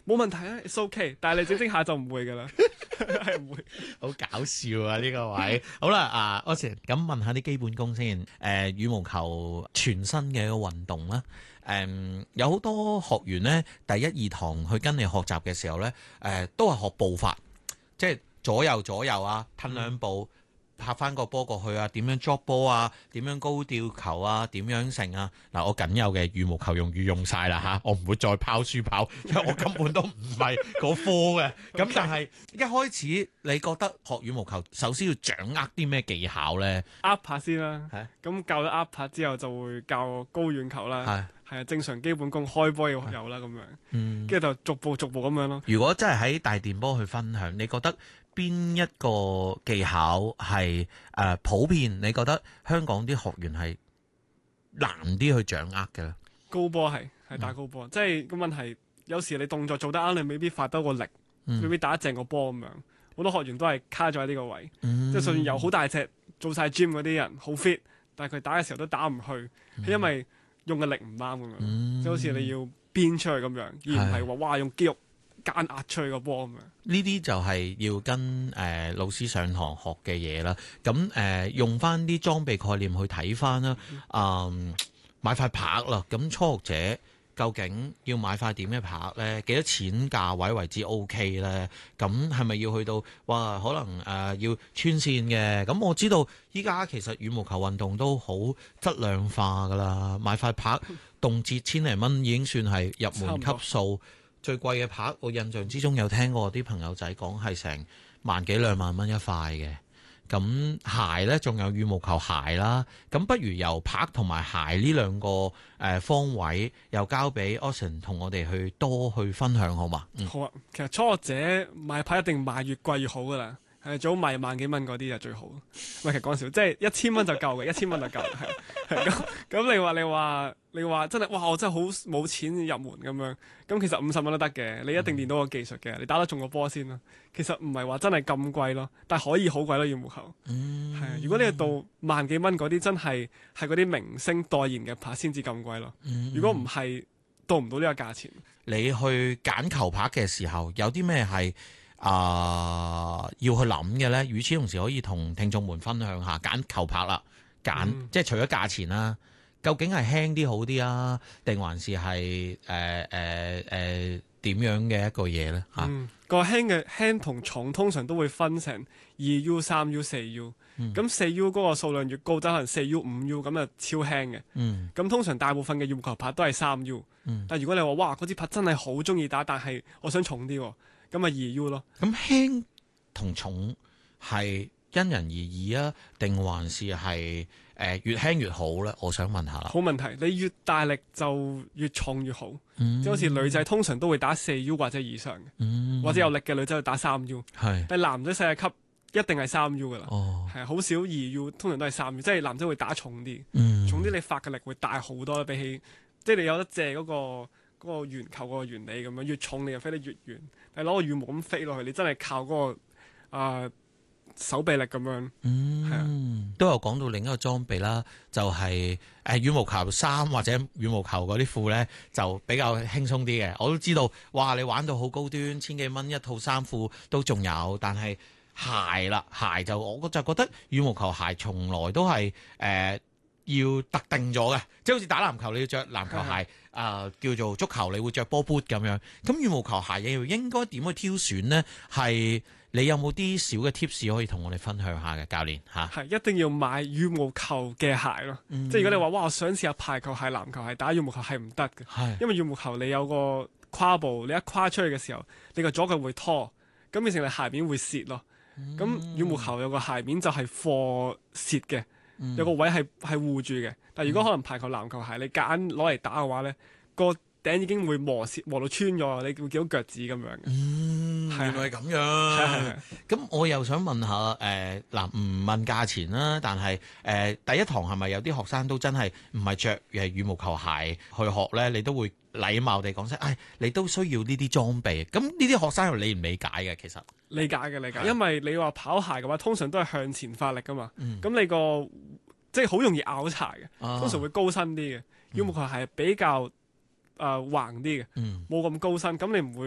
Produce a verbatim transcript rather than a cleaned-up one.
冇問題啊，it's OK。但係你整整下就唔會噶啦，係唔會。 好搞笑啊！呢、個位好啦，啊，我成咁問下啲基本功先。誒、呃，羽毛球全新嘅一個運動啦。誒、嗯，有好多學員呢，第一二堂去跟你學習嘅時候呢，誒、呃，都係學步法，即係左右左右啊，褪兩步。嗯拍翻個波過去啊，點樣 drop 波啊，點樣高吊球啊，點樣成啊？嗱，我僅有嘅羽毛球用語用晒啦吓，我唔會再拋書跑，因為我根本都唔係嗰科嘅。咁但係一開始你覺得學羽毛球首先要掌握啲咩技巧咧？ 握拍先啦， 係咁教咗握拍之後就會教高遠球啦， 係係啊，正常基本功開波要有啦咁樣， 嗯， 跟住就逐步逐步咁樣咯。 如果真係喺大電波去分享，你覺得邊一個技巧係誒、呃、普遍？你覺得香港啲學員係難啲去掌握嘅咧？ 高波係係打高波， 嗯、 即係個問題，有時你動作做得啱，你未必發得個力， 嗯、 未必打得正個波咁樣。好多學員都係卡咗喺呢個位， 嗯、 即係就算有好大隻做晒 gym 嗰啲人好 fit，但係佢打嘅時候都打唔去，係、 嗯、 因為用嘅力唔啱咁樣， 嗯、 即係好似你要鞭出去咁樣，而唔係話哇用肌肉間壓出去個波咁樣。呢啲就係要跟誒、呃、老師上堂學嘅嘢啦。咁誒、呃、用翻啲裝備概念去睇翻啦。嗯，買塊拍啦。咁初學者究竟要買塊點嘅拍咧？幾多錢價位為之 OK 咧？咁係咪要去到哇？可能誒、呃、要穿線嘅？咁我知道依家其實羽毛球運動都好質量化噶啦。買塊拍動輒千零蚊已經算係入門級數。最貴嘅拍，我印象之中有聽過啲朋友仔講係成萬幾兩萬蚊一塊嘅。咁鞋呢，仲有羽毛球鞋啦。咁不如由拍同埋鞋呢兩個誒、呃、方位，又交俾 Austin 同我哋去多去分享好嘛？嗯、 好啊，其實初學者買拍一定買越貴越好噶啦。係最好買萬幾蚊嗰啲就最好。唔係，其實講笑，即係一千蚊就夠嘅，一千蚊就夠。係咁咁，你話你話你話真係哇！我真係好冇錢入門咁樣。咁其實五十蚊都得嘅，你一定練到個技術嘅，你打得中個波先咯。其實唔係話真係咁貴咯，但係可以好貴咯羽毛球。係啊、嗯，如果你係到萬幾蚊嗰啲，真係係嗰啲明星代言嘅拍先至咁貴咯。 嗯、 如果唔係，到唔到呢個價錢。 你去揀球拍嘅時候，有啲咩係？啊、呃，要去諗嘅咧，與此同時可以同聽眾們分享下揀球拍啦，揀、嗯、即係除咗價錢啦，究竟係輕啲好啲啊，定還是係誒誒誒點樣嘅一個嘢咧嚇？ 嗯，個輕嘅輕同重通常都會分成二 U、三 U、四 U。咁四 U 嗰個數量越高，就可能四 U、五 U 咁就超輕嘅。咁、嗯、通常大部分嘅羽毛球拍都係三 U。嗯、但係如果你話哇嗰支拍真係好中意打，但係我想重啲喎。咁咪二 U 咯。 咁輕同重係因人而異啊，定還是係誒、呃、越輕越好咧？我想問下啦。 好問題，你越大力就越重越好。 嗯、 即係好似女仔通常都會打四 U 或者以上嘅， 嗯、或者有力嘅女仔會打三 U。係，但係男仔世界級一定係三 U 噶啦。哦，係好少二 U，通常都係三 U，即係男仔會打重啲。嗯、重啲你發嘅力會大好多，比起即係你有得借嗰、嗰個。嗰個圓球嗰個原理咁樣，越重你就飛得越遠。但係攞個羽毛咁飛落去，你真係靠嗰、嗰個啊、呃、手臂力咁樣。嗯，係啊， 都有講到另一個裝備啦，就係、是、誒、呃、羽毛球衫或者羽毛球嗰啲褲咧，就比較輕鬆啲嘅。我都知道，哇！你玩到好高端，千幾蚊一套衫褲都仲有，但係鞋啦，鞋就我就覺得羽毛球鞋從來都係誒。呃要特定咗嘅，即係好似打籃球你要着籃球鞋，啊、呃、叫做足球你會着波 boot 咁樣。咁羽毛球鞋要應該點去挑選呢？係你有冇啲小嘅 tips 可以同我哋分享下嘅教練嚇？係一定要買羽毛球嘅鞋咯。嗯、即係如果你話哇，我想試下排球鞋、籃球鞋打羽毛球係唔得嘅，係因為羽毛球你有個跨步，你一跨出去嘅時候，你個左腳會拖，咁變成你鞋面會蝕咯。咁、嗯、羽毛球有個鞋面就係貨蝕嘅。嗯、有個位係係護住嘅，但係如果可能排球、籃球鞋，你夾硬攞嚟打嘅話咧，個頂已經會磨蝕磨到穿咗，你會見到腳趾咁樣嘅。嗯， 原來係咁樣。咁我又想問下誒，嗱、呃，唔問價錢啦，但係誒、呃、第一堂係咪有啲學生都真係唔係着誒羽毛球鞋去學咧？你都會禮貌地講聲，唉，你都需要呢啲裝備。咁呢啲學生又理唔理解嘅？其實理解嘅理解，因為你話跑鞋嘅話，通常都係向前發力噶嘛。咁、嗯、你個即係好容易拗柴嘅，啊、通常會高身啲嘅。羽毛球係比較誒、呃、橫啲嘅，冇咁、嗯、高身，咁你唔會。